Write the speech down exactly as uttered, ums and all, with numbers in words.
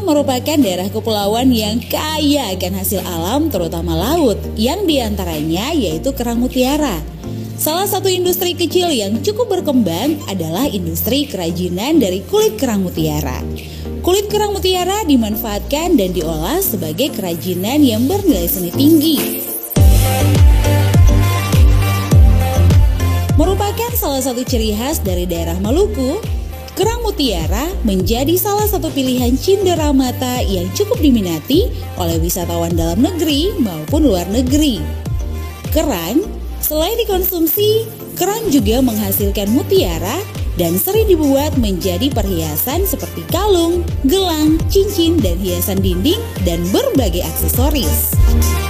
merupakan daerah kepulauan yang kaya akan hasil alam terutama laut, yang diantaranya yaitu kerang mutiara. Salah satu industri kecil yang cukup berkembang adalah industri kerajinan dari kulit kerang mutiara. Kulit kerang mutiara dimanfaatkan dan diolah sebagai kerajinan yang bernilai seni tinggi. Merupakan salah satu ciri khas dari daerah Maluku, kerang mutiara menjadi salah satu pilihan cindera mata yang cukup diminati oleh wisatawan dalam negeri maupun luar negeri. Kerang, selain dikonsumsi, kerang juga menghasilkan mutiara dan sering dibuat menjadi perhiasan seperti kalung, gelang, cincin, dan hiasan dinding dan berbagai aksesoris.